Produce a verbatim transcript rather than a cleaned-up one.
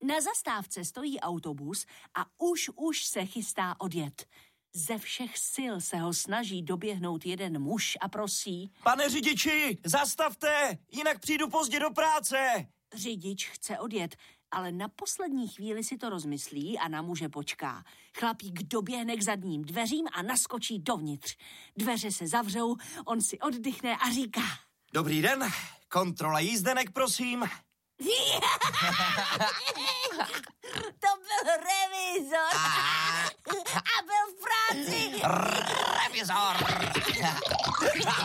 Na zastávce stojí autobus a už už se chystá odjet. Ze všech sil se ho snaží doběhnout jeden muž a prosí: Pane řidiči, zastavte, jinak přijdu pozdě do práce. Řidič chce odjet, ale na poslední chvíli si to rozmyslí a na muže počká. Chlapík doběhne k zadním dveřím a naskočí dovnitř. Dveře se zavřou, on si oddychne a říká: Dobrý den, kontrola jízdenek, prosím. To byl revizor a byl v práci. Revizor.